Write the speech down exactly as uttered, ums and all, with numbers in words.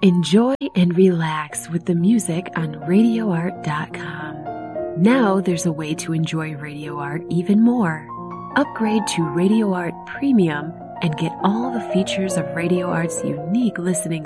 Enjoy and relax with the music on radio art dot com. Now there's a way to enjoy Radio Art even more. Upgrade to Radio Art Premium and get all the features of Radio Art's unique listening